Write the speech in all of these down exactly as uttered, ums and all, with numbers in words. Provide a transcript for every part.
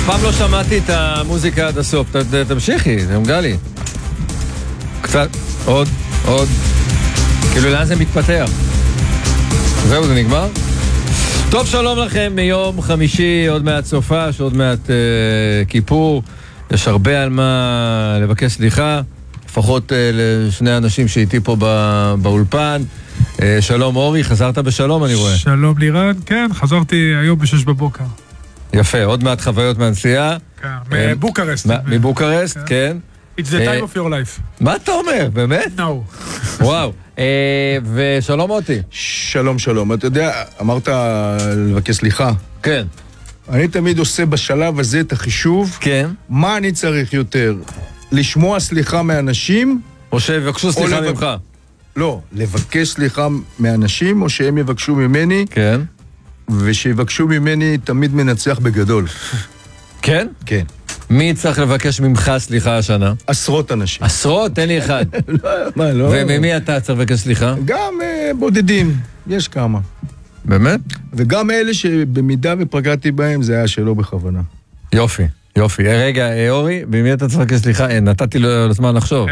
פעם לא שמעתי את המוזיקה עד הסוף. תמשיכי, זה גלי. קצת, עוד, עוד. כאילו לאן זה מתפתח? זהו, זה נגמר? טוב, שלום לכם מיום חמישי, עוד מעט סופה, שעוד מעט אה, כיפור. יש הרבה על מה לבקש סליחה, לפחות אה, לשני אנשים שאיתי פה בא, באולפן. אה, שלום אורי, חזרת בשלום אני רואה. שלום לירן, כן, חזרתי היום בשש בבוקר. יפה, עוד מעט חוויות מהנסיעה. כן, מבוקרסט. מבוקרסט, כן. It's the time of your life. מה אתה אומר, באמת? No. וואו, ושלום אותי. שלום, שלום. אתה יודע, אמרת לבקש סליחה. כן. אני תמיד עושה בשלב הזה את החישוב. כן. מה אני צריך יותר? לשמוע סליחה מאנשים? או שיבקשו סליחה ממך? לא, לבקש סליחה מאנשים, או שהם יבקשו ממני. כן. ושיבקשו ממני תמיד מנצח בגדול. כן? כן. מי צריך לבקש ממך סליחה השנה? עשרות אנשים. עשרות? תן לי אחד. לא, מה, לא. וממי אתה צריך לבקש סליחה? גם אה, בודדים, יש כמה. באמת? וגם אלה שבמידה ופגעתי בהם, זה היה שלא בכוונה. יופי, יופי. רגע, אורי, במי אתה צריך לבקש סליחה? נתתי לו זמן לחשוב.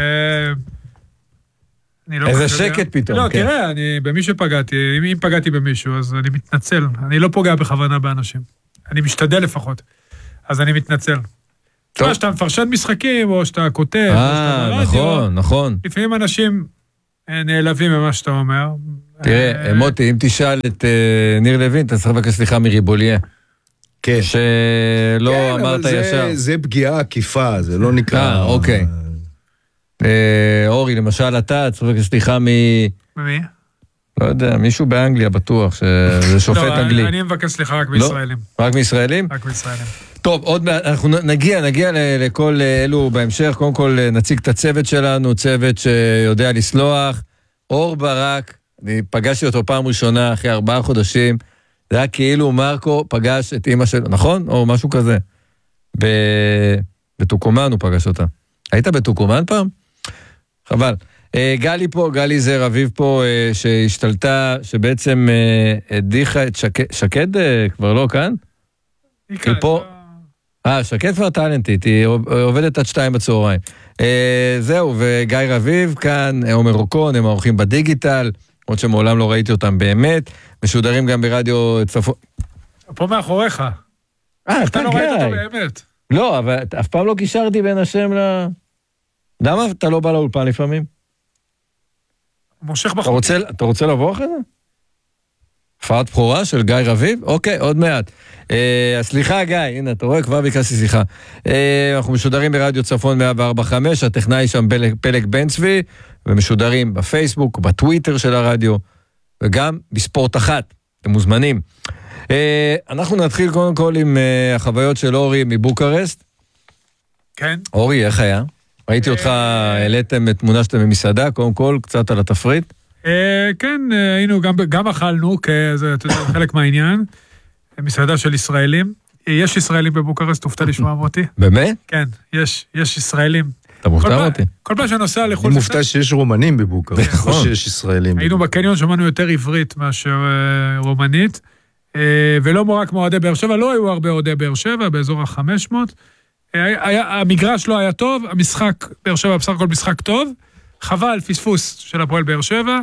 איזה שקט פתאום. לא, תראה, במי שפגעתי, אם פגעתי במישהו, אז אני מתנצל. אני לא פוגע בכוונה באנשים. אני משתדל לפחות. אז אני מתנצל. תראה, שאתה מפרשן משחקים, או שאתה כותב, או שאתה ברדיו. נכון, נכון. לפעמים אנשים נעלבים ממה שאתה אומר. תראה, מוטי, אם תשאל את ניר לוין, אתה צריך לבקש סליחה מריבוליה. כן. שלא אמרת ישר. זה פגיעה עקיפה, זה לא נקרא... אה, אוקיי. אורי, למשל אתה, צריך לבקש סליחה מ... מי? לא יודע, מישהו באנגליה בטוח, שזה שופט אנגלי. לא, אני מבקש סליחה רק בישראלים. רק מישראלים? רק בישראלים. טוב, עוד מעט, אנחנו נגיע, נגיע לכל אלו בהמשך. קודם כל נציג את הצוות שלנו, צוות שיודע לסלוח. אור ברק, אני פגשתי אותו פעם ראשונה אחרי ארבעה חודשים. זה היה כאילו מרקו פגש את אמא שלו, נכון? או משהו כזה. בטוקומן הוא פגש אותה. היית בטוקומן פעם? חבל. גלי פה, גלי זה רביב פה, שהשתלטה, שבעצם הדיחה את שקד, שקד כבר לא כאן? היא כאן. אה, שקד כבר טלנטית, היא עובדת עד שתיים בצהריים. זהו, וגיא רביב כאן, עומר רוקון, הם האורחים בדיגיטל, עוד שמעולם לא ראיתי אותם באמת, משודרים גם ברדיו צפון. פה מאחוריך. אה, אתה לא ראית אותו באמת. לא, אבל אף פעם לא קישרתי בין השם ל... למה אתה לא בא לאולפן לפעמים? מושך בחור. אתה רוצה לבוא אחרי זה? הופעת בכורה של גיא רביב? אוקיי, עוד מעט. סליחה גיא, הנה, אתה רואה, כבר ביקשתי סליחה. אנחנו משודרים ברדיו צפון מאה וארבע נקודה חמש, הטכנאי שם פלג בן צבי, ומשודרים בפייסבוק, בטוויטר של הרדיו, וגם בספורט אחת, אתם מוזמנים. אנחנו נתחיל קודם כל עם החוויות של אורי מבוקרסט. כן. אורי, איך היה? ראיתי אותך, העליתם תמונה שאתם במסעדה, קודם כל, קצת על התפריט. כן, היינו, גם אכלנו, זה חלק מהעניין, מסעדה של ישראלים. יש ישראלים בבוקרסט, תופתע לשמוע מוטי. באמת? כן, יש, יש ישראלים. אתה מופתע אותי. כל פעם שנוסע לחו"ל... אני מופתע שיש רומנים בבוקרסט, או שיש ישראלים. היינו בקניון, שמענו יותר עברית מאשר רומנית, ולא רק מאוהדי באר שבע, לא היו הרבה אוהדי באר שבע, באזור ה-חמש מאות. המגרש לא היה טוב, המשחק, באר שבע בסך הכל משחק טוב, חבל, פספוס של הפועל באר שבע.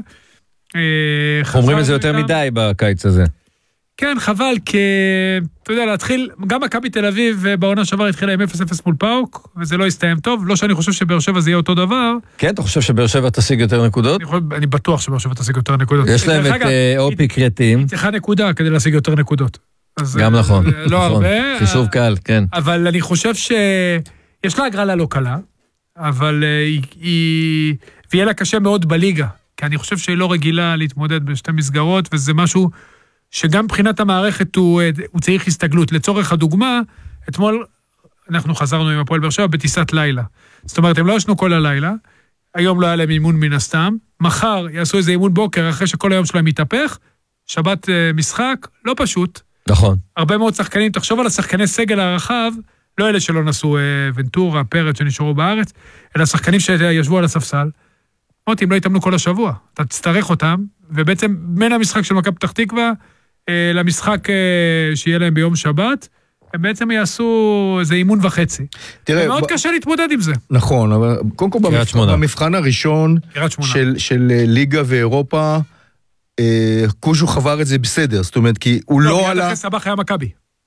אומרים את זה יותר מדי בקיץ הזה. כן, חבל, כי, אתה יודע, להתחיל, גם מכבי תל אביב בעונה שעבר התחילה עם אפס אפס מול פאוק, וזה לא הסתיים טוב, לא שאני חושב שבאר שבע זה יהיה אותו דבר. כן, אתה חושב שבאר שבע תשיג יותר נקודות? אני, חושב, אני בטוח שבאר שבע תשיג יותר נקודות. יש להם את אופי קרטים. היא צריכה נקודה כדי להשיג יותר נקודות. גם נכון. לא הרבה. חישוב קל, כן. אבל אני חושב שיש לה הגרלה לא קלה, אבל היא, ויהיה לה קשה מאוד בליגה, כי אני חושב שהיא לא רגילה להתמודד בשתי מסגרות, וזה משהו שגם מבחינת המערכת הוא, הוא צריך הסתגלות. לצורך הדוגמה, אתמול אנחנו חזרנו עם הפועל באר שבע בטיסת לילה. זאת אומרת, הם לא ישנו כל הלילה, היום לא היה להם אימון מן הסתם, מחר יעשו איזה אימון בוקר אחרי שכל היום שלהם מתהפך, שבת משחק, לא פשוט. נכון. הרבה מאוד שחקנים, תחשוב על השחקני סגל הרחב, לא אלה שלא נסעו ונטורה, פרץ שנשארו בארץ, אלא השחקנים שישבו על הספסל, אמרתי, אם לא יתאמנו כל השבוע, אתה תצטרך אותם, ובעצם בין המשחק של מכבי פתח תקווה, למשחק שיהיה להם ביום שבת, הם בעצם יעשו איזה אימון וחצי. תראה, מאוד קשה להתמודד עם זה. נכון, אבל קודם כל במבחן הראשון של ליגה ואירופה, קושו חבר את זה בסדר, זאת אומרת, כי הוא לא עלה... מיד אחרי סבח היה מכבי.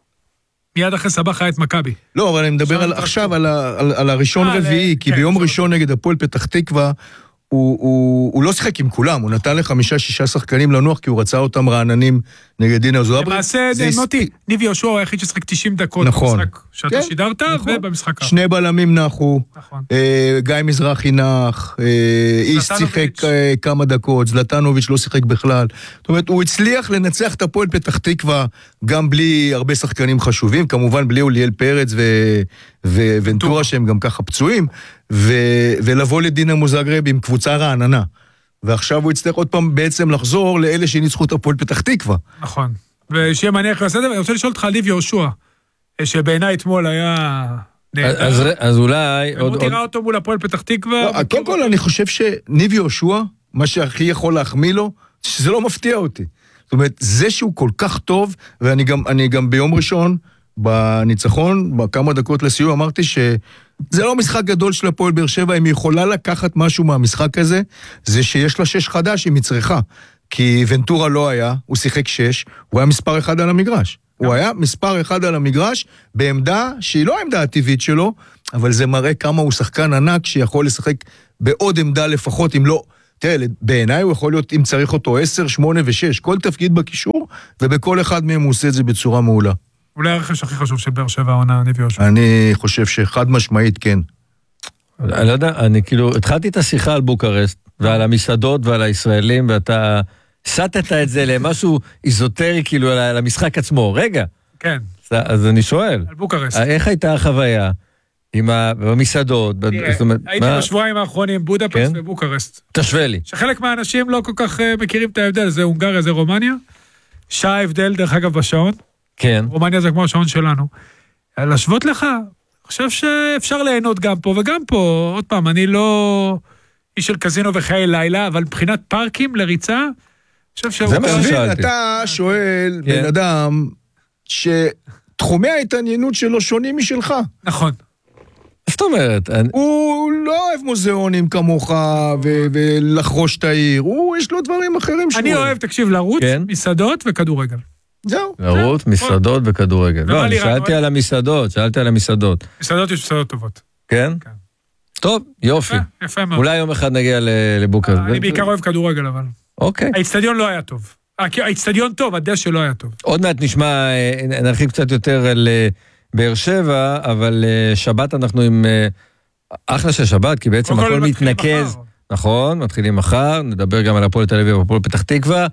מיד אחרי סבח היה את מכבי. לא, אבל אני מדבר עכשיו על הראשון רביעי, כי ביום ראשון נגד הפועל פתח תקווה, הוא, הוא, הוא לא שיחק עם כולם, הוא נתן לחמישה, שישה שחקנים לנוח, כי הוא רצה אותם רעננים נגד דינה זועבי. למעשה, מוטי, ניב יהושע הוא היחיד ששחק תשעים דקות, נכון. במשחק שאתה כן, שידרת, נכון. ובמשחק אחר. שני בלמים נחו, נכון. אה, גיא מזרחי נח, אה, איש שיחק אה, כמה דקות, זלטנוביץ' לא שיחק בכלל. זאת אומרת, הוא הצליח לנצח את הפועל פתח תקווה, גם בלי הרבה שחקנים חשובים, כמובן בלי אוליאל פרץ ו... וונטורה שהם גם ככה פצועים, ו... ולבוא לדינמו זאגרב עם קבוצה רעננה. ועכשיו הוא יצטרך עוד פעם בעצם לחזור לאלה שניצחו את הפועל פתח תקווה. נכון. ושיהיה מניח לעשות את זה, ואני רוצה לשאול אותך על ניב יהושע, שבעיניי אתמול היה... אז, אז אולי... הוא תראה אותו מול הפועל פתח תקווה. לא, קודם כל אני חושב שניב יהושע, מה שהכי יכול להחמיא לו, שזה לא מפתיע אותי. זאת אומרת, זה שהוא כל כך טוב, ואני גם, אני גם ביום ראשון, בניצחון, בכמה דקות לסיום, אמרתי שזה לא משחק גדול של הפועל באר שבע, אם היא יכולה לקחת משהו מהמשחק הזה, זה שיש לה שש חדש, היא מצריכה. כי ונטורה לא היה, הוא שיחק שש, הוא היה מספר אחד על המגרש. הוא היה מספר אחד על המגרש, בעמדה שהיא לא העמדה הטבעית שלו, אבל זה מראה כמה הוא שחקן ענק, שיכול לשחק בעוד עמדה לפחות, אם לא... תראה, בעיניי הוא יכול להיות, אם צריך אותו עשר, שמונה ושש, כל תפקיד בקישור, ובכל אחד מהם הוא עושה את זה בצורה מעולה. אולי הרכש הכי חשוב של באר שבע העונה, ניב יהושע. אני חושב שחד משמעית כן. אני לא יודע, אני כאילו, התחלתי את השיחה על בוקרשט, ועל המסעדות ועל הישראלים, ואתה סטת את זה למשהו איזוטרי, כאילו, על המשחק עצמו. רגע. כן. אז אני שואל. על בוקרשט. איך הייתה החוויה עם המסעדות? הייתי בשבועיים האחרונים, בודפשט ובוקרשט. תשווה לי. שחלק מהאנשים לא כל כך מכירים את ההבדל, זה הונגריה, זה רומניה. שעה הבדל, דרך אגב, בשעון. כן. רומניה זה כמו השעון שלנו. להשוות לך, אני חושב שאפשר ליהנות גם פה וגם פה. עוד פעם, אני לא איש של קזינו וחיי לילה, אבל מבחינת פארקים לריצה, אני חושב שהוא... זה מה ששאלתי. אתה שואל בן אדם שתחומי ההתעניינות שלו שונים משלך. נכון. זאת אומרת... הוא לא אוהב מוזיאונים כמוך ולחרוש את העיר, הוא יש לו דברים אחרים שהוא... אני אוהב, תקשיב, לרוץ, מסעדות וכדורגל. זהו. לרוץ, מסעדות וכדורגל. לא, אני שאלתי על המסעדות, שאלתי על המסעדות. מסעדות יש מסעדות טובות. כן? כן. טוב, יופי. יפה מאוד. אולי יום אחד נגיע לבוקרשט. אני בעיקר אוהב כדורגל, אבל. אוקיי. האצטדיון לא היה טוב. האצטדיון טוב, הדשא לא היה טוב. עוד מעט נשמע, נרחיב קצת יותר על באר שבע, אבל שבת אנחנו עם אחלה של שבת, כי בעצם הכל מתנקז. נכון, מתחילים מחר, נדבר גם על הפועל תל אביב והפועל פתח תקווה.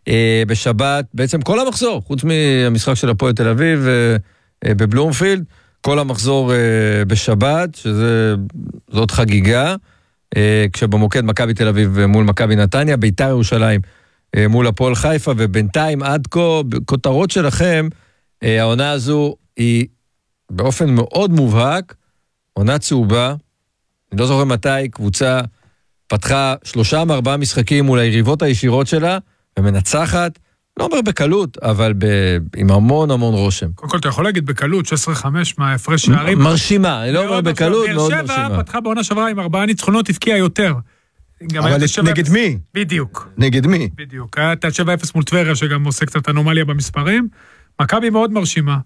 בשבת, בעצם כל המחזור, חוץ מהמשחק של הפועל תל אביב בבלומפילד, כל המחזור בשבת, שזאת חגיגה, כשבמוקד מכבי תל אביב מול מכבי נתניה, ביתר ירושלים מול הפועל חיפה, ובינתיים עד כה, בכותרות שלכם, העונה הזו היא באופן מאוד מובהק, עונה צהובה, אני לא זוכר מתי, קבוצה פתחה שלושה מארבעה משחקים מול היריבות הישירות שלה, ומנצחת, לא אומר בקלות, אבל ב... עם המון המון רושם. קודם כל, אתה יכול להגיד בקלות, שש עשרה חמש מההפרש שערים. מרשימה, אני לא אומר בקלות, מאוד מרשימה. באר שבע פתחה בעונה שעברה עם ארבעה ניצחונות, הבקיעה יותר. אבל נגד מי? בדיוק. נגד מי? בדיוק. היה את שבע אפס מול טבריה, שגם עושה קצת אנומליה במספרים. מכבי מאוד מרשימה,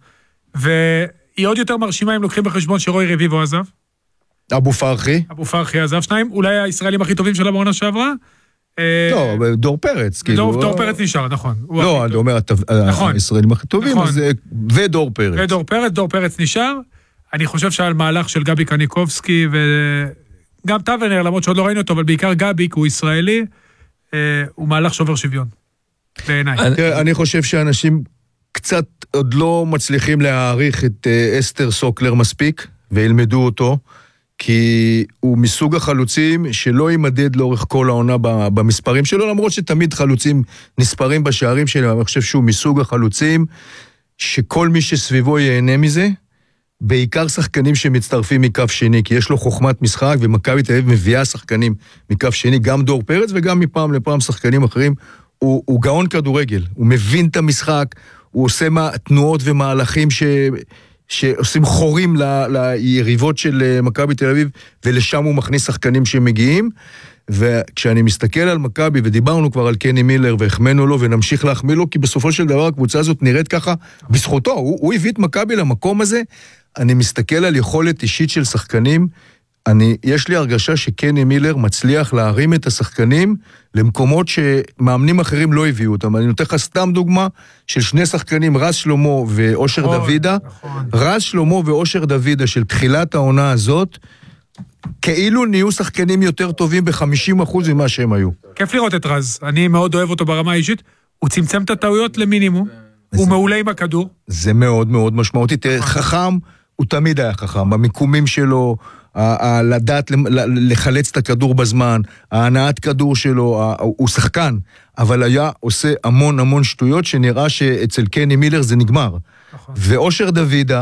והיא עוד יותר מרשימה אם לוקחים בחשבון שרוי רביבו עזב. אבו פרחי. אבו פרחי עזב, שניים, אולי הישראלים הכי טובים שלה בעונה שעברה. לא, דור פרץ. דור פרץ נשאר, נכון. לא, אני אומר, הישראלים הכי טובים, ודור פרץ. ודור פרץ, דור פרץ נשאר. אני חושב שעל מהלך של גבי קניקובסקי, וגם טוונר, למרות שעוד לא ראינו אותו, אבל בעיקר גבי, כי הוא ישראלי, הוא מהלך שובר שוויון. בעיניי. אני חושב שאנשים קצת עוד לא מצליחים להעריך את אסתר סוקלר מספיק, וילמדו אותו, כי הוא מסוג החלוצים שלא יימדד לאורך כל העונה במספרים שלו, למרות שתמיד חלוצים נספרים בשערים שלהם, אני חושב שהוא מסוג החלוצים שכל מי שסביבו ייהנה מזה, בעיקר שחקנים שמצטרפים מקו שני, כי יש לו חוכמת משחק, ומכבי תל אביב מביאה שחקנים מקו שני, גם דור פרץ וגם מפעם לפעם שחקנים אחרים, הוא, הוא גאון כדורגל, הוא מבין את המשחק, הוא עושה תנועות ומהלכים ש... שעושים חורים ל, ליריבות של מכבי תל אביב, ולשם הוא מכניס שחקנים שמגיעים, וכשאני מסתכל על מכבי, ודיברנו כבר על קני מילר, והחמנו לו, ונמשיך להחמיא לו, כי בסופו של דבר הקבוצה הזאת נראית ככה, בזכותו, הוא, הוא הביא את מכבי למקום הזה, אני מסתכל על יכולת אישית של שחקנים, אני, יש לי הרגשה שקני מילר מצליח להרים את השחקנים למקומות שמאמנים אחרים לא הביאו אותם. אני נותן לך סתם דוגמה של שני שחקנים, רז שלמה ואושר נכון, דוידה. נכון. רז שלמה ואושר דוידה של תחילת העונה הזאת, כאילו נהיו שחקנים יותר טובים ב-חמישים אחוז ממה שהם היו. כיף לראות את רז, אני מאוד אוהב אותו ברמה האישית, הוא צמצם את הטעויות למינימום, הוא מעולה עם הכדור. זה מאוד מאוד משמעותי, תראה, חכם, הוא תמיד היה חכם, במיקומים שלו, לדעת לחלץ את הכדור בזמן, ההנעת כדור שלו, הוא שחקן, אבל היה עושה המון המון שטויות, שנראה שאצל קני מילר זה נגמר. ואושר דוידה,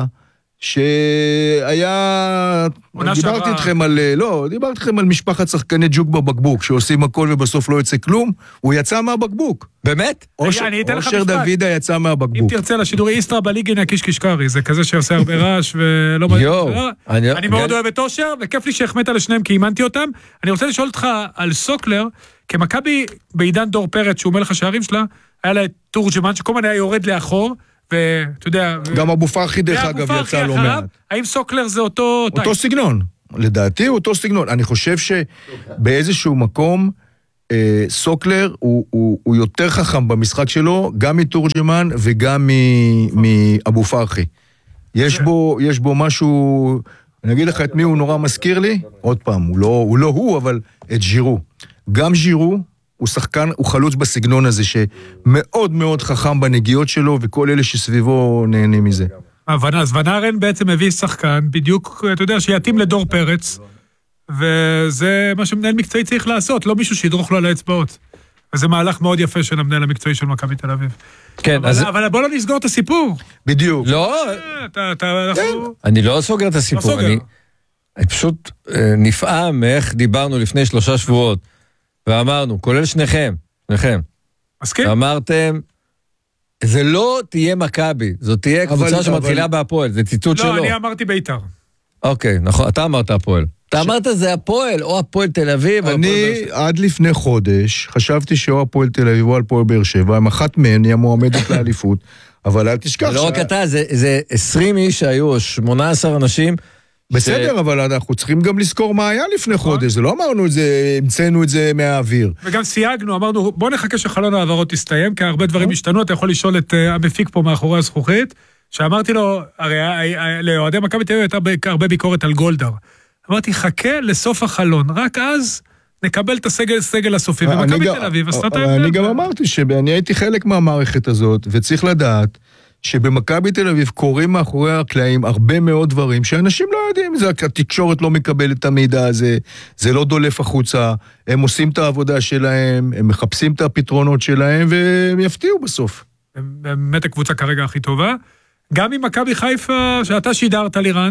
שהיה, דיברתי איתכם על, לא, דיברתי איתכם על משפחת שחקני ג'וק בבקבוק, שעושים הכל ובסוף לא יצא כלום, הוא יצא מהבקבוק. באמת? אושר דוידה יצא מהבקבוק. אם תרצה לשידורי איסטרה בליגין הקיש קישקרי, זה כזה שעושה הרבה רעש ולא... אני מאוד אוהב את אושר, וכיף לי שהחמאת לשניהם כי אימנתי אותם. אני רוצה לשאול אותך על סוקלר, כמכבי בעידן דור פרץ, שהוא מלך השערים שלה, היה לה את תורג'מן, שכל מיני היה יורד לאחור, ואתה יודע... גם אבו פרחי דרך אגב יצא לא מעט. האם סוקלר זה אותו... אותו סגנון. לדעתי הוא אותו סגנון. אני חושב שבאיזשהו מקום סוקלר הוא יותר חכם במשחק שלו, גם מתורג'מן וגם מאבו פרחי. יש בו משהו... אני אגיד לך את מי הוא נורא מזכיר לי. עוד פעם, הוא לא הוא, אבל את ז'ירו. גם ז'ירו, הוא שחקן, הוא חלוץ בסגנון הזה, שמאוד מאוד חכם בנגיעות שלו, וכל אלה שסביבו נהנים מזה. אז ונארן בעצם מביא שחקן, בדיוק, אתה יודע, שיתאים לדור פרץ, וזה מה שמנהל מקצועי צריך לעשות, לא מישהו שידרוך לו על האצבעות. וזה מהלך מאוד יפה של המנהל המקצועי של מכבי תל אביב. כן, אבל, אז... אבל בוא לא נסגור את הסיפור. בדיוק. לא. אתה, אתה, אנחנו... אני לא סוגר את הסיפור, לא סוגר. אני, אני פשוט נפעם מאיך דיברנו לפני שלושה שבועות, ואמרנו, כולל שניכם, שניכם. מסכים? ואמרתם, זה לא תהיה מכבי, זאת תהיה קבוצה שמתחילה אבל... בהפועל, זה ציטוט לא, שלו. לא, אני אמרתי בית"ר. אוקיי, נכון, אתה אמרת הפועל. אתה ש... אמרת זה הפועל, או הפועל תל אביב. אני עד לפני חודש, חשבתי שאו הפועל תל אביב או הפועל באר שבע, הם אחת מהן, היא המועמדת לאליפות, אבל אל תשכח... לא רק אתה, זה עשרים איש שהיו, או שמונה עשר אנשים, בסדר, אבל אנחנו צריכים גם לזכור מה היה לפני חודש, זה לא אמרנו את זה, המצאנו את זה מהאוויר. וגם סייגנו, אמרנו, בוא נחכה שחלון העברות תסתיים, כי הרבה דברים השתנו, אתה יכול לשאול את המפיק פה מאחורי הזכוכית, שאמרתי לו, הרי לאוהדי מכבי תל אביב הייתה הרבה ביקורת על גולדהר. אמרתי, חכה לסוף החלון, רק אז נקבל את הסגל, סגל הסופי, ומכבי תל אביב עשתה את ההבדל. אני גם אמרתי שאני הייתי חלק מהמערכת הזאת, וצריך לדעת שבמכבי תל אביב קוראים מאחורי הקלעים הרבה מאוד דברים שאנשים לא יודעים, זה, התקשורת לא מקבלת את המידע הזה, זה לא דולף החוצה, הם עושים את העבודה שלהם, הם מחפשים את הפתרונות שלהם, והם יפתיעו בסוף. באמת הקבוצה כרגע הכי טובה. גם עם מכבי חיפה, שאתה שידרת לירן,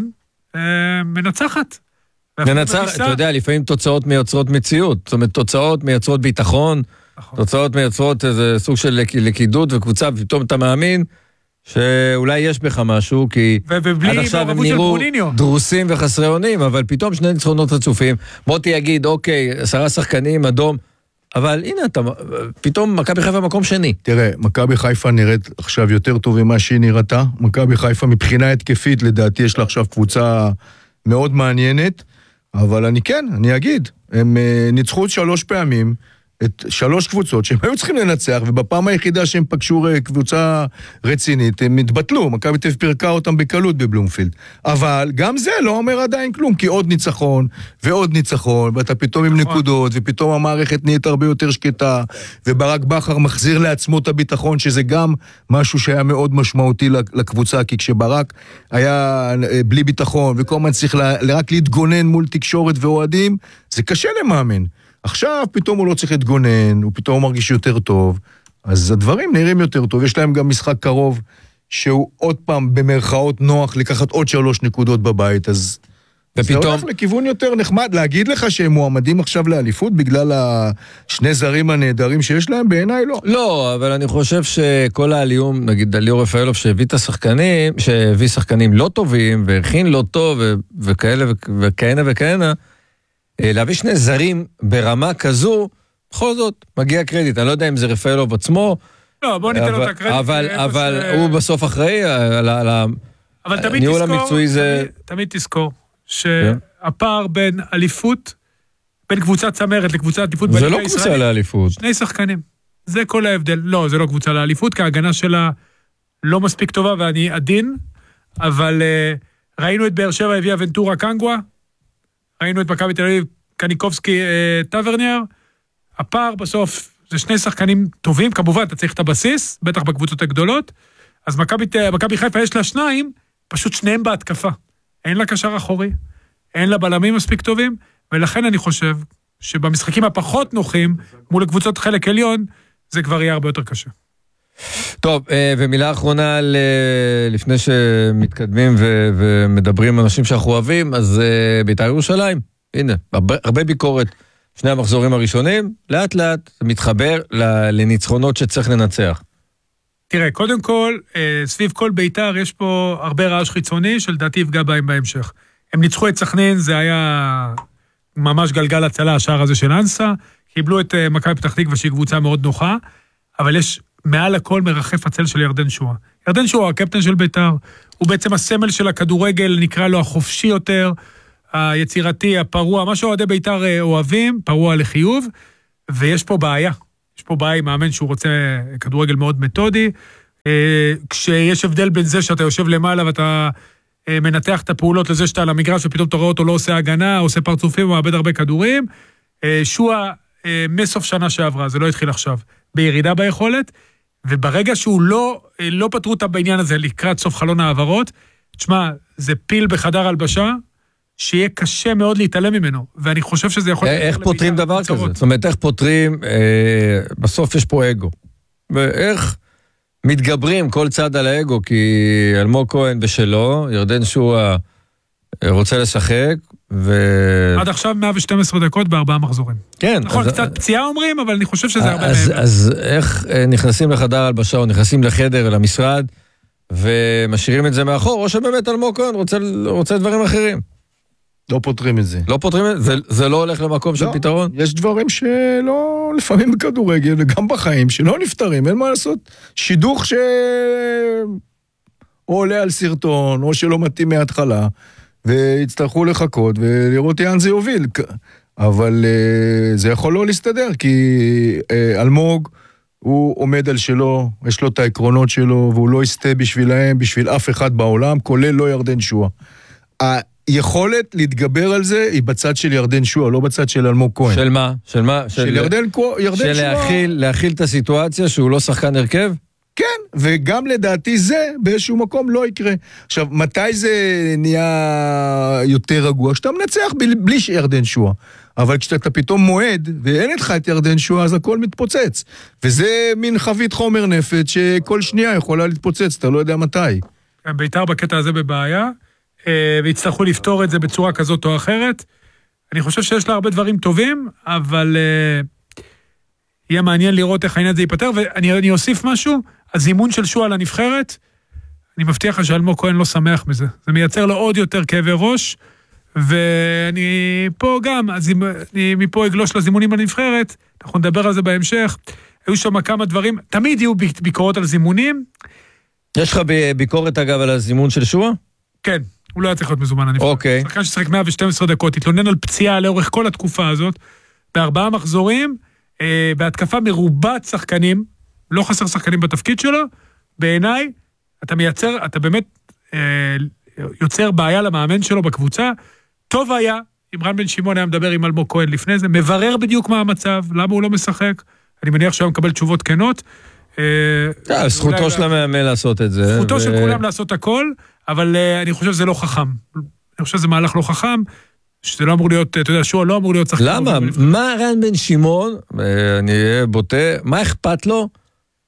מנצחת. מנצחת, אתה יודע, לפעמים תוצאות מייצרות מציאות, זאת אומרת, תוצאות מייצרות ביטחון, תוצאות מייצרות איזה סוג של לקידות וקבוצה, ופתאום אתה מאמין, שאולי יש בך משהו, כי עד עכשיו הם נראו דרוסים וחסרי אונים, אבל פתאום שני ניצחונות רצופים, מוטי יגיד, אוקיי, עשרה שחקנים, אדום, אבל הנה, אתה, פתאום מכבי חיפה מקום שני. תראה, מכבי חיפה נראית עכשיו יותר טוב ממה שהיא נראתה, מכבי חיפה מבחינה התקפית, לדעתי יש לה עכשיו קבוצה מאוד מעניינת, אבל אני כן, אני אגיד, הם ניצחו שלוש פעמים, את שלוש קבוצות שהם היו צריכים לנצח, ובפעם היחידה שהם פגשו קבוצה רצינית, הם התבטלו, מכבי תל אביב פירקה אותם בקלות בבלומפילד. אבל גם זה לא אומר עדיין כלום, כי עוד ניצחון, ועוד ניצחון, ואתה פתאום עם נקודות, ופתאום המערכת נהיית הרבה יותר שקטה, וברק בכר מחזיר לעצמו את הביטחון, שזה גם משהו שהיה מאוד משמעותי לקבוצה, כי כשברק היה בלי ביטחון, וכל הזמן צריך רק להתגונן מול תקשורת ואוהדים, זה קשה למאמן. עכשיו פתאום הוא לא צריך להתגונן, הוא פתאום מרגיש יותר טוב, אז הדברים נראים יותר טוב, יש להם גם משחק קרוב, שהוא עוד פעם במרכאות נוח לקחת עוד שלוש נקודות בבית, אז ופתאום... זה הולך לכיוון יותר נחמד, להגיד לך שהם מועמדים עכשיו לאליפות בגלל השני זרים הנהדרים שיש להם, בעיניי לא. לא, אבל אני חושב שכל העליום, נגיד ליאור רפאלוב שהביא את השחקנים, שהביא שחקנים לא טובים, והכין לא טוב, וכאלה וכאלה וכאלה, להביא שני זרים ברמה כזו, בכל זאת, מגיע קרדיט. אני לא יודע אם זה רפאלוב עצמו, לא, בוא ניתן לו את הקרדיט. אבל, אבל ש... הוא בסוף אחראי על, על אבל תמיד הניהול תזכור, המקצועי זה... תמיד, תמיד תזכור שהפער בין אליפות, בין קבוצת צמרת לקבוצת אליפות זה לא קבוצה לאליפות. שני שחקנים. זה כל ההבדל. לא, זה לא קבוצה לאליפות, כי ההגנה שלה לא מספיק טובה ואני עדין, אבל uh, ראינו את באר שבע הביאה ונטורה קנגווה, ראינו את מכבי תל אביב קניקובסקי uh, טוורניאר, הפער בסוף זה שני שחקנים טובים, כמובן אתה צריך את הבסיס, בטח בקבוצות הגדולות, אז מכבי, מכבי חיפה יש לה שניים, פשוט שניהם בהתקפה. אין לה קשר אחורי, אין לה בלמים מספיק טובים, ולכן אני חושב שבמשחקים הפחות נוחים, מול הקבוצות חלק עליון, זה כבר יהיה הרבה יותר קשה. טוב, ומילה אחרונה לפני שמתקדמים ומדברים אנשים שאנחנו אוהבים, אז בית"ר ירושלים, הנה, הרבה ביקורת, שני המחזורים הראשונים, לאט לאט מתחבר לניצחונות שצריך לנצח. תראה, קודם כל, סביב כל בית"ר יש פה הרבה רעש חיצוני, שלדעתי יפגע בהם בהמשך. הם ניצחו את סכנין, זה היה ממש גלגל הצלה, השער הזה של אנסה, קיבלו את מכבי פתח תקווה, שהיא קבוצה מאוד נוחה, אבל יש מעל הכל מרחף הצל של ירדן שועה. ירדן שועה, הקפטן של בית"ר, הוא בעצם הסמל של הכדורגל, נקרא לו החופשי יותר, היצירתי, הפרוע, מה שאוהדי בית"ר אוהבים, פרוע לחיוב, ויש פה בעיה. יש פה בעיה עם מאמן שהוא רוצה כדורגל מאוד מתודי, כשיש הבדל בין זה שאתה יושב למעלה ואתה מנתח את הפעולות לזה שאתה על המגרש ופתאום אתה רואה אותו לא עושה הגנה, עושה פרצופים, הוא מאבד הרבה כדורים. שועה מסוף שנה שעברה, זה לא התחיל עכשיו, בירידה ביכולת, וברגע שהוא לא, לא פתרו אותה בעניין הזה לקראת סוף חלון העברות, תשמע, זה פיל בחדר הלבשה, שיהיה קשה מאוד להתעלם ממנו, ואני חושב שזה יכול... איך פותרים דבר כזה? זאת אומרת, איך פותרים, בסוף יש פה אגו. ואיך מתגברים כל צד על האגו, כי אלמוג כהן בשלו, ירדן שועה רוצה לשחק, ו... עד עכשיו מאה ושתים עשרה דקות בארבעה מחזורים. כן. נכון, אז... קצת פציעה אומרים, אבל אני חושב שזה הרבה אז, מעבר. אז איך נכנסים לחדר הלבשה, או נכנסים לחדר, למשרד, ומשאירים את זה מאחור, או שבאמת אלמוג כהן רוצה, רוצה דברים אחרים? לא פותרים את זה. לא פותרים את זה? זה, זה לא הולך למקום לא, של פתרון? יש דברים שלא, לפעמים בכדורגל, וגם בחיים, שלא נפתרים, אין מה לעשות. שידוך ש... או עולה על סרטון, או שלא מתאים מההתחלה, ויצטרכו לחכות ולראות לאן זה יוביל. אבל זה יכול לא להסתדר, כי אלמוג הוא עומד על שלו, יש לו את העקרונות שלו, והוא לא יסתה בשבילהם, בשביל אף אחד בעולם, כולל לא ירדן שועה. היכולת להתגבר על זה היא בצד של ירדן שועה, לא בצד של אלמוג כהן. של מה? של מה? של, של ירדן, ירדן של שועה. להכיל, להכיל את הסיטואציה שהוא לא שחקן הרכב? כן, וגם לדעתי זה באיזשהו מקום לא יקרה. עכשיו, מתי זה נהיה יותר רגוע? כשאתה מנצח בלי ירדן שועה. אבל כשאתה פתאום מועד, ואין לך את ירדן שועה, אז הכל מתפוצץ. וזה מין חבית חומר נפץ שכל שנייה יכולה להתפוצץ, אתה לא יודע מתי. בית"ר בקטע הזה בבעיה, והצטרכו לפתור את זה בצורה כזאת או אחרת. אני חושב שיש לה הרבה דברים טובים, אבל יהיה מעניין לראות איך העניין הזה ייפטר, ואני אוסיף משהו, הזימון של שועה לנבחרת, אני מבטיח לך שאלמוג כהן לא שמח מזה. זה מייצר לו עוד יותר כאבי ראש, ואני פה גם, אז אני מפה אגלוש לזימונים בנבחרת, אנחנו נדבר על זה בהמשך, היו שם כמה דברים, תמיד יהיו ביקורות על זימונים. יש לך ביקורת אגב על הזימון של שועה? כן, הוא לא היה צריך להיות מזומן לנבחרת. אוקיי. שחקן ששחק מאה ושתים עשרה דקות, התלונן על פציעה לאורך כל התקופה הזאת, בארבעה מחזורים, אה, בהתקפה מרובת שחקנים, לא חסר שחקנים בתפקיד שלו, בעיניי, אתה מייצר, אתה באמת אה, יוצר בעיה למאמן שלו בקבוצה, טוב היה, אם רן בן שמעון היה מדבר עם אלמוג כהן לפני זה, מברר בדיוק מה המצב, למה הוא לא משחק, אני מניח שהוא מקבל תשובות כנות. אה, זכותו של המאמן לעשות את זה. זכותו של כולם לעשות הכל, אבל אני חושב שזה לא חכם. אני חושב שזה מהלך לא חכם, שזה לא אמור להיות, אתה יודע, שועה לא אמור להיות שחקן. למה? מה רן בן שמעון, אני אהיה בוטה, מה אכפת לו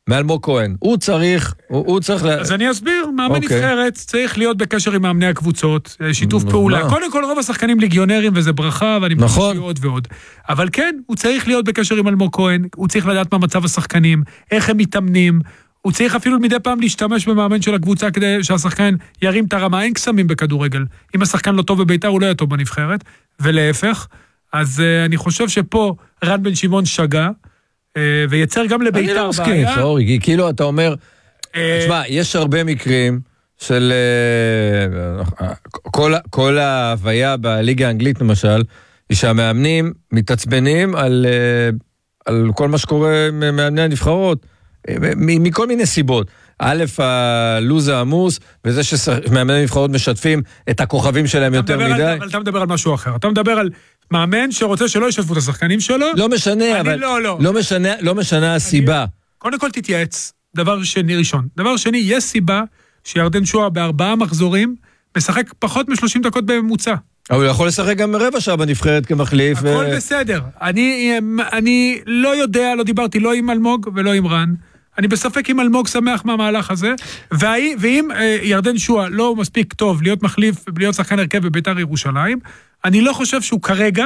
מאלמוג כהן. הוא צריך, הוא, הוא צריך... אז לה... אני אסביר, מאמן אוקיי. נבחרת צריך להיות בקשר עם מאמני הקבוצות, שיתוף פעולה. מה? קודם כל רוב השחקנים ליגיונרים וזה ברכה, ואני נכון. מבקש עוד ועוד. אבל כן, הוא צריך להיות בקשר עם אלמוג כהן, הוא צריך לדעת מה מצב השחקנים, איך הם מתאמנים, הוא צריך אפילו מדי פעם להשתמש במאמן של הקבוצה כדי שהשחקן ירים את הרמה, אין קסמים בכדורגל. אם השחקן לא טוב בביתר, הוא לא יהיה טוב בנבחרת, ולהפך. אז uh, אני חושב שפה רן בן שמעון שגה, uh, ויצר גם לביתר בעיה. אני לא מסכים, אורי, כאילו אתה אומר, תשמע, יש הרבה מקרים של uh, כל, כל ההוויה בליגה האנגלית למשל, היא שהמאמנים מתעצבנים על, uh, על כל מה שקורה עם מאמני הנבחרות, מכל מיני סיבות. א', הלוז העמוס, וזה שמאמני נבחרות משתפים את הכוכבים שלהם יותר מדי. על, אבל אתה מדבר על משהו אחר. אתה מדבר על מאמן שרוצה שלא ישתפו את השחקנים שלו. לא משנה, אבל לא, לא. לא משנה, לא משנה הסיבה. קודם כל תתייעץ, דבר שני ראשון. דבר שני, יש סיבה שירדן שועה בארבעה מחזורים, משחק פחות מ-שלושים דקות בממוצע. אבל הוא יכול לשחק גם רבע שעה בנבחרת כמחליף. הכל ו... בסדר. אני, אני לא יודע, לא דיברתי לא עם אלמוג ולא עם רן. אני בספק אם אלמוג שמח מהמהלך הזה, ואם ירדן שועה לא מספיק טוב להיות מחליף, להיות שחקן הרכב בביתר ירושלים, אני לא חושב שהוא כרגע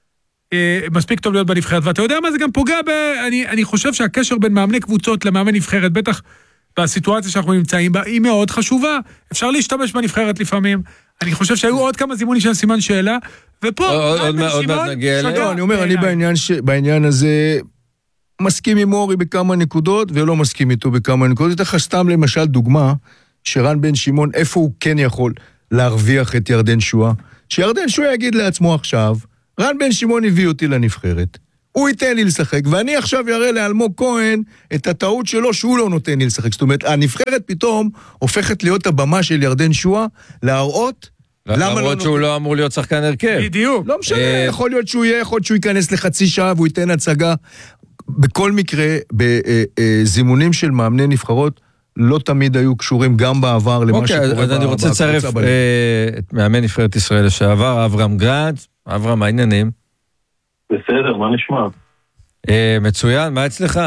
מספיק טוב להיות בנבחרת, ואתה יודע מה זה גם פוגע ב... אני, אני חושב שהקשר בין מאמני קבוצות למאמן נבחרת, בטח בסיטואציה שאנחנו נמצאים בה, היא מאוד חשובה, אפשר להשתמש בנבחרת לפעמים, אני חושב שהיו עוד כמה זימונים של סימן שאלה, ופה... עוד מעט נגיע אליהם. אני אומר, אני בעניין הזה... מסכים עם אורי בכמה נקודות, ולא מסכים איתו בכמה נקודות. יותר לך סתם למשל דוגמה, שרן בן שמעון, איפה הוא כן יכול להרוויח את ירדן שועה? שירדן שועה יגיד לעצמו עכשיו, רן בן שמעון הביא אותי לנבחרת, הוא ייתן לי לשחק, ואני עכשיו יראה לאלמוג כהן את הטעות שלו שהוא לא נותן לי לשחק. זאת אומרת, הנבחרת פתאום הופכת להיות הבמה של ירדן שועה, להראות למרות שהוא לא אמור להיות שחקן הרכב. בדיוק. לא משנה, יכול להיות שהוא יהיה, יכול להיות שהוא ייכנס לחצי שעה והוא ייתן הצגה. בכל מקרה, בזימונים של מאמני נבחרות, לא תמיד היו קשורים גם בעבר למה שקורה בקבוצה. אוקיי, אז אני רוצה לצרף את מאמן נבחרת ישראל לשעבר, אברהם גרנץ. אברהם, מה העניינים? בסדר, מה נשמע? מצוין, מה אצלך?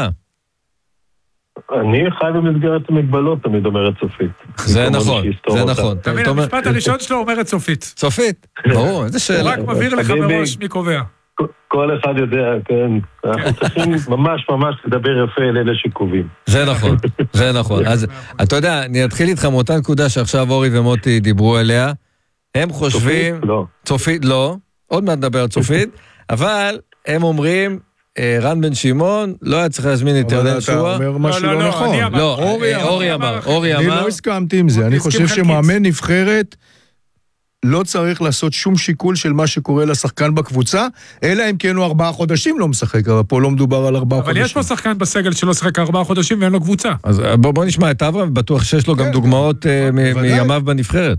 אני חי במסגרת המגבלות, תמיד אומרת סופית. זה נכון, זה נכון. תמיד, המשפט הראשון שלו אומרת סופית. סופית? ברור, איזה שאלה. הוא רק מבהיר לך מראש מי קובע. כל אחד יודע, כן. אנחנו צריכים ממש ממש לדבר יפה אל אלה שקובעים. זה נכון, זה נכון. אז אתה יודע, אני אתחיל איתך מאותה נקודה שעכשיו אורי ומוטי דיברו עליה. הם חושבים... צופית? לא. צופית, לא. עוד מעט נדבר על צופית. אבל הם אומרים... רן בן שמעון לא היה צריך להזמין את ירדן שועה. אתה אומר משהו לא נכון. לא, אורי אמר. אני לא הסכמתי עם זה. אני חושב שמאמן נבחרת לא צריך לעשות שום שיקול של מה שקורה לשחקן בקבוצה, אלא אם כן הוא ארבעה חודשים לא משחק, אבל פה לא מדובר על ארבעה חודשים. אבל יש פה שחקן בסגל שלא שחק ארבעה חודשים ואין לו קבוצה. אז בוא נשמע את אברהם, בטוח שיש לו גם דוגמאות מימיו בנבחרת.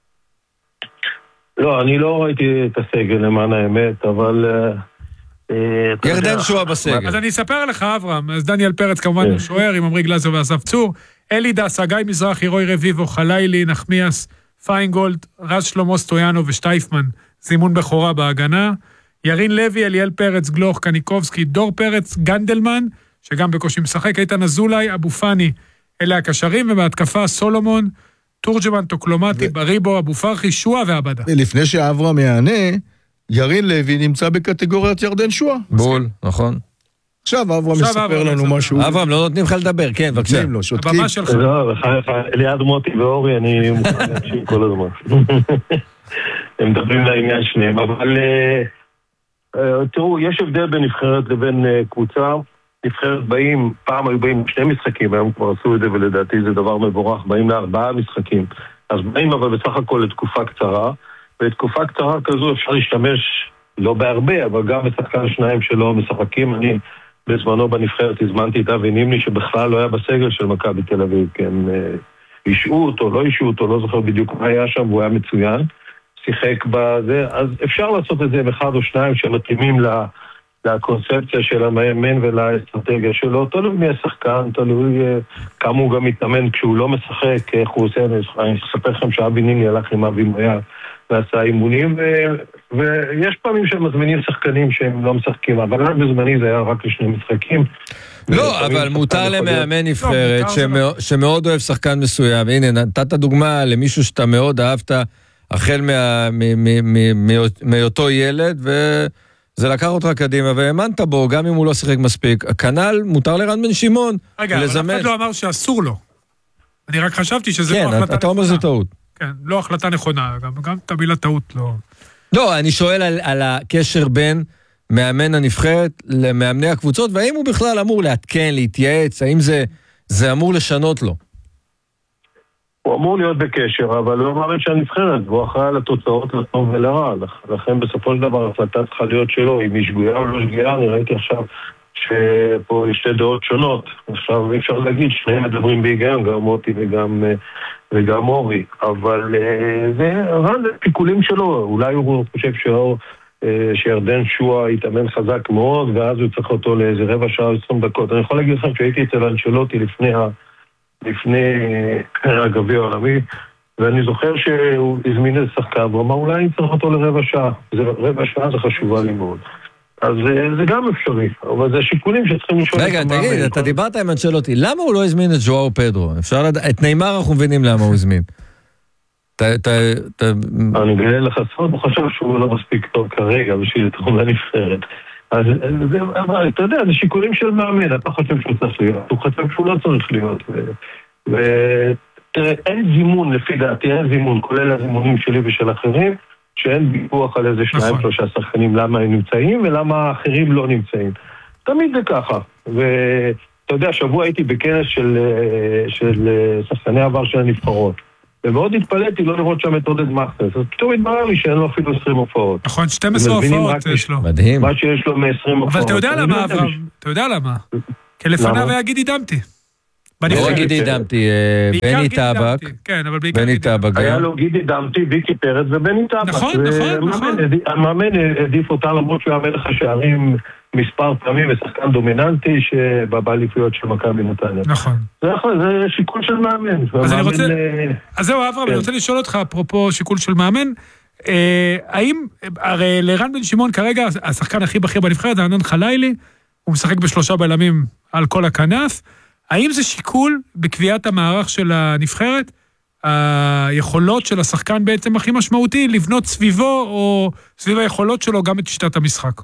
לא, אני לא ראיתי את הסגל למען האמת, אבל... ירדן שועה בסגל. אז אני אספר לך, אברהם, אז דניאל פרץ כמובן שוער, עם עמרי גלזר ואסף צור, אלי דסה, גיא מזרחי, רוי רביבו, חלילי, נחמיאס, פיינגולד, רז שלמה סטויאנו ושטייפמן, זימון בכורה בהגנה, ירין לוי, אליאל פרץ, גלוך, קניקובסקי, דור פרץ, גנדלמן, שגם בקושי משחק, איתן אזולאי, אבו פני, אלה הקשרים, ובהתקפה סולומון, תורג'מן, טוקלומטי, בריבו, אבו פרחי, שועה ועבדה. לפני שאברהם יענה, ירין לוי נמצא בקטגוריית ירדן שועה. בול, נכון. עכשיו אברהם מספר לנו משהו. אברהם, לא נותנים לך לדבר, כן, בבקשה. הבמה שלך. לא, ליד מוטי ואורי, אני מוכן להקשיב כל הזמן. הם מדברים לעניין שניהם, אבל תראו, יש הבדל בין נבחרת לבין קבוצה. נבחרת באים, פעם היו באים שני משחקים, היום כבר עשו את זה, ולדעתי זה דבר מבורך, באים לארבעה משחקים. אז באים אבל בסך הכל לתקופה קצרה, בתקופה קצרה כזו אפשר להשתמש לא בהרבה, אבל גם בשחקן שניים שלא משחקים. אני בזמנו בנבחרת הזמנתי את אבי נימני שבכלל לא היה בסגל של מכבי תל אביב, כן, אישעו אותו, לא אישעו אותו, לא זוכר בדיוק מה היה שם, והוא היה מצוין, שיחק בזה, אז אפשר לעשות את זה עם אחד או שניים שמתאימים לקונספציה של המאמן ולאסטרטגיה שלו, תלוי מי השחקן, תלוי כמה הוא גם מתאמן כשהוא לא משחק, איך הוא עושה, אני אספר לכם שאבי נימני הלך עם אבי מויה, ועשה אימונים, ויש פעמים שהם מזמינים שחקנים שהם לא משחקים, אבל רק בזמני זה היה רק לשני משחקים. לא, אבל מותר למאמן נבחרת שמאוד אוהב שחקן מסוים. הנה, נתת דוגמה למישהו שאתה מאוד אהבת החל מאותו ילד, וזה לקח אותך קדימה, והאמנת בו, גם אם הוא לא שיחק מספיק. הכנ"ל מותר לרן בן שמעון. רגע, אבל אף אחד לא אמר שאסור לו. אני רק חשבתי שזה לא החלטה נכונה. כן, אתה אומר זה טעות. כן, לא החלטה נכונה, גם את המילה טעות לא... לא, אני שואל על, על הקשר בין מאמן הנבחרת למאמני הקבוצות, והאם הוא בכלל אמור להתקן, להתייעץ, האם זה, זה אמור לשנות לו? הוא אמור להיות בקשר, אבל הוא מאמן שהנבחרת, והוא אחראי על התוצאות לטוב ולרע, לכן בסופו של דבר ההחלטה צריכה להיות שלו, אם היא שגויה או לא שגויה, אני ראיתי עכשיו שפה יש שתי דעות שונות, עכשיו אי אפשר להגיד, שניהם מדברים בהיגיון, גם מוטי וגם... וגם אורי, אבל זה רן פיקולים שלו, אולי הוא חושב שהוא, שירדן שואה יתאמן חזק מאוד, ואז הוא צריך אותו לאיזה רבע שעה עשרים דקות. אני יכול להגיד לכם שהייתי אצל אנצ'לוטי לפני, לפני הגביע העולמי, ואני זוכר שהוא הזמין את שחקן, והוא אמר אולי אני צריך אותו לרבע שעה, זה רבע שעה זה חשובה לי מאוד. אז זה גם אפשרי, אבל זה שיקולים שצריכים לשאול... רגע, תגיד, אתה דיברת עם אנצ'לוטי, למה הוא לא הזמין את ז'ואאו פדרו? אפשר לדעת, את ניימר אנחנו מבינים למה הוא הזמין. אני גאה לך סוד, הוא חושב שהוא לא מספיק טוב כרגע בשביל לתחום לנבחרת. אז אתה יודע, זה שיקולים של מאמן, אתה חושב שהוא צריך להיות, הוא חושב שהוא לא צריך להיות. ותראה, אין זימון לפי דעתי, אין זימון, כולל הזימונים שלי ושל אחרים, שאין ביפוח על איזה שניים שלושה שחקנים למה הם נמצאים ולמה האחרים לא נמצאים. תמיד זה ככה. ואתה יודע, שבוע הייתי בכנס של, של שחקני עבר של הנבחרות. ומאוד התפלאתי לא לראות שם את עודד מחנס. אז פתאום התברר לי שאין לו אפילו עשרים הופעות. נכון, שתים עשרה הופעות יש לו. מדהים. מה שיש לו מ-עשרים הופעות. אבל אתה יודע למה, אברהם? אתה יודע למה? כי לפניו היה גידי דמתי. לא גידי דמתי, בני טאבק. כן, אבל בעיקר בני טאבק. היה לו גידי דמתי, ויקי פרץ ובני טאבק. נכון, נכון, נכון. המאמן העדיף אותה למרות שהוא היה מלך השערים מספר פעמים ושחקן דומיננטי שבבעליפויות של מכבי נתניה. נכון. זה שיקול של מאמן. אז אני רוצה... אז זהו, אברהם, אני רוצה לשאול אותך, אפרופו שיקול של מאמן, האם, הרי לרן בן שמעון כרגע, השחקן הכי בכיר בנבחרת, זה ענן חלילי, הוא משחק בשלושה בלמים על כל הכנף, האם זה שיקול בקביעת המערך של הנבחרת, היכולות של השחקן בעצם הכי משמעותי, לבנות סביבו או סביב היכולות שלו גם את שיטת המשחק?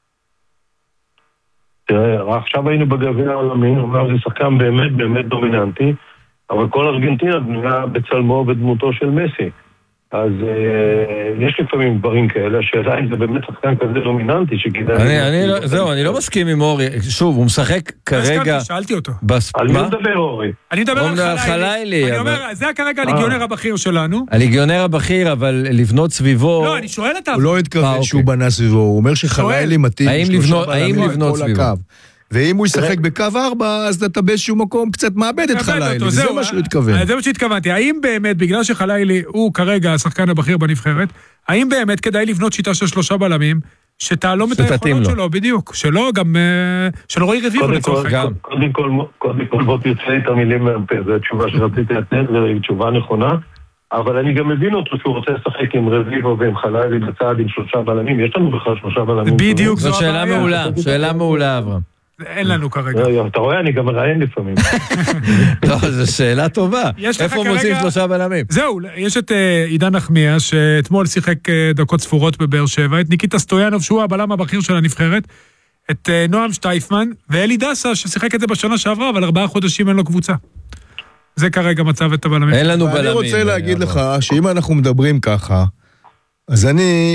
תראה, עכשיו היינו בגביע העולמי, הוא אומר, זה שחקן באמת באמת דומיננטי, אבל כל ארגנטינה בנויה בצלמו ובדמותו של מסי. אז יש לפעמים דברים כאלה, השאלה אם זה באמת שחקן כזה דומיננטי שכדאי... זהו, אני לא מסכים עם אורי. שוב, הוא משחק כרגע... שאלתי אותו. על מי מדבר אורי? אני מדבר על חלילי. אני אומר, זה כרגע הליגיונר הבכיר שלנו. הליגיונר הבכיר, אבל לבנות סביבו... לא, אני שואל את... הוא לא התכוון שהוא בנה סביבו, הוא אומר שחלילי מתאים... האם לבנות סביבו? ואם הוא ישחק בקו ארבע, אז אתה באיזשהו מקום קצת מאבד את חלילי, זה מה שהוא התכוון. זה מה שהתכוונתי, האם באמת, בגלל שחלילי הוא כרגע השחקן הבכיר בנבחרת, האם באמת כדאי לבנות שיטה של שלושה בלמים, שתעלום את היכולות שלו, בדיוק, שלא גם, של רועי רביבו לצורך העניין. קודם כל בוא תרצה את המילים מהפה, זו התשובה שרציתי לתת, זו תשובה נכונה, אבל אני גם מבין אותו שהוא רוצה לשחק עם רביבו ועם חלילי בצד עם שלושה בלמים, יש לנו בכלל שלושה בלמים. בדיוק, זו שאלה מעולה, שאלה מעולה, אברהם. אין לנו כרגע. אתה רואה, אני גם מראיין לפעמים. לא, זו שאלה טובה. איפה מוצאים שלושה בלמים? זהו, יש את עידן נחמיה, שאתמול שיחק דקות ספורות בבאר שבע, את ניקיטה סטויאנוב, שהוא הבלם הבכיר של הנבחרת, את נועם שטייפמן, ואלי דסה, ששיחק את זה בשנה שעברה, אבל ארבעה חודשים אין לו קבוצה. זה כרגע מצב את הבלמים. אין לנו בלמים. אני רוצה להגיד לך, שאם אנחנו מדברים ככה, אז אני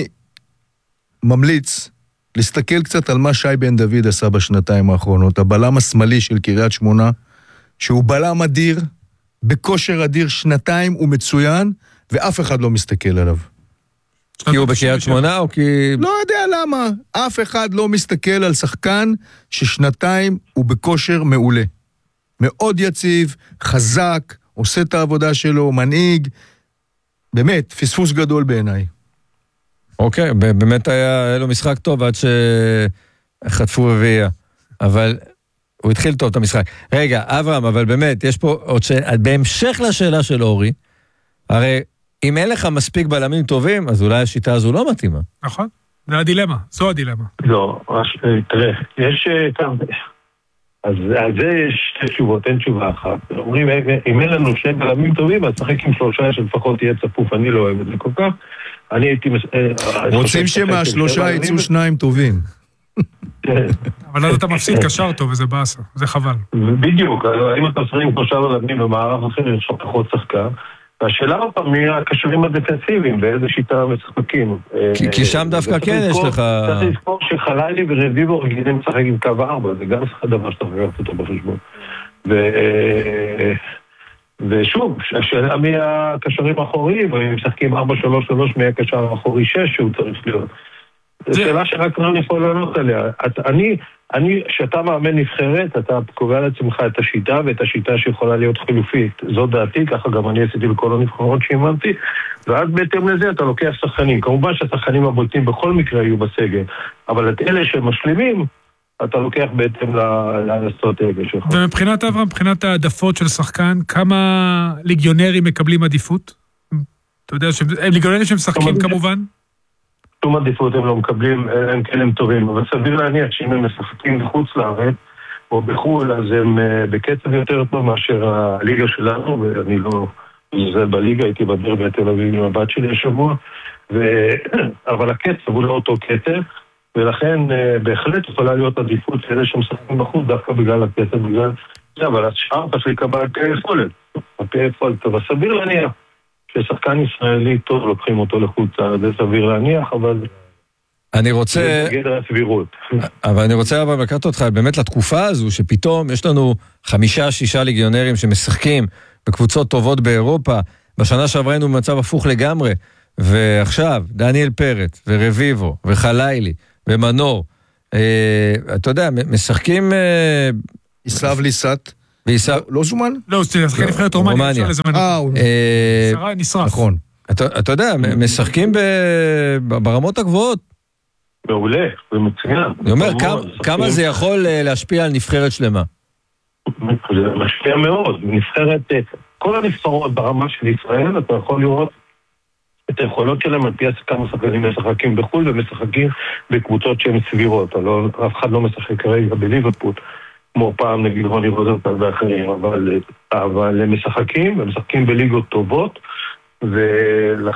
ממליץ להסתכל קצת על מה שי בן דוד עשה בשנתיים האחרונות, הבלם השמאלי של קריית שמונה, שהוא בלם אדיר, בכושר אדיר, שנתיים הוא מצוין, ואף אחד לא מסתכל עליו. כי הוא בקריית שמונה או כי... לא יודע למה, אף אחד לא מסתכל על שחקן ששנתיים הוא בכושר מעולה. מאוד יציב, חזק, עושה את העבודה שלו, מנהיג, באמת, פספוס גדול בעיניי. אוקיי, באמת היה לו משחק טוב עד שחטפו רביעייה, אבל הוא התחיל טוב את המשחק. רגע, אברהם, אבל באמת, יש פה עוד שאלה, בהמשך לשאלה של אורי, הרי אם אין לך מספיק בלמים טובים, אז אולי השיטה הזו לא מתאימה. נכון, זה הדילמה, זו הדילמה. לא, תראה, יש... אז על זה יש שתי תשובות, אין תשובה אחת. אומרים, אם אין לנו שני בלמים טובים, אז שחק עם שלושה שלפחות יהיה צפוף, אני לא אוהב את זה כל כך. אני הייתי... רוצים שמהשלושה יצאו שניים טובים. אבל אז אתה מפסיד קשר טוב, וזה באסה, זה חבל. בדיוק, אם אתה שחקים שלושה בלמים במערב אחר, יש לך פחות שחקן. והשאלה עוד פעם, מי הקשרים הדפנסיביים, באיזה שיטה משחקים. כי שם דווקא כן יש לך... צריך לזכור שחלילי ורביבו רגילים לשחק עם קו ארבע, זה גם דבר שאתה לקחת אותו בחשבון. ושוב, השאלה מי הקשרים האחוריים, אם משחקים ארבע שלוש שלוש, מי הקשר האחורי שש שהוא צריך להיות. זו שאלה שרק לא יכול לענות עליה. אני... אני, כשאתה מאמן נבחרת, אתה קובע לעצמך את השיטה ואת השיטה שיכולה להיות חילופית. זו דעתי, ככה גם אני עשיתי בכל הנבחרות שאימנתי, ואז בהתאם לזה אתה לוקח שחקנים. כמובן שהשחקנים הבולטים בכל מקרה יהיו בסגל, אבל את אלה שמשלימים, אתה לוקח בהתאם לאסטרטגיה שלך. ומבחינת אברהם, מבחינת העדפות של שחקן, כמה ליגיונרים מקבלים עדיפות? אתה יודע, הם ליגיונרים שמשחקים כמובן? שום עדיפות הם לא מקבלים, הם כן הם טובים, אבל סביר להניח שאם הם משחקים בחוץ לארץ או בחו"ל, אז הם בקצב יותר טוב מאשר הליגה שלנו, ואני לא... זה בליגה, הייתי בדרך בתל אביב עם הבת שלי השבוע, ו... אבל הקצב הוא לא אותו קצב, ולכן בהחלט יכולה להיות עדיפות לאלה שמשחקים בחוץ, דווקא בגלל הקצב, בגלל... אבל השאר צריך לקבל על פי היכולת, על פי היכולת, אבל סביר להניח. ששחקן ישראלי טוב לוקחים אותו לחוצה, זה סביר להניח, אבל... אני רוצה... זה גדר הסבירות. אבל אני רוצה אבל לקחת אותך באמת לתקופה הזו, שפתאום יש לנו חמישה, שישה ליגיונרים שמשחקים בקבוצות טובות באירופה, בשנה שעברה היינו במצב הפוך לגמרי, ועכשיו דניאל פרץ, ורביבו, וחלילי, ומנור, אה, אתה יודע, משחקים... אה, עיסאב ליסט. לא זומן? לא, זה שחקן נבחרת רומניה. אה, נשרף. נכון. אתה יודע, משחקים ברמות הגבוהות. מעולה, זה מצוין. אני אומר, כמה זה יכול להשפיע על נבחרת שלמה? זה משפיע מאוד. נבחרת, כל הנבחרות ברמה של ישראל, אתה יכול לראות את היכולות שלהם על פי כמה שחקנים משחקים בחו"ל ומשחקים בקבוצות שהן סבירות. אף אחד לא משחק כרגע בליברפול. כמו פעם נגיד רוני רוזנטל ואחרים, אבל, אבל הם משחקים, הם משחקים בליגות טובות, ולכן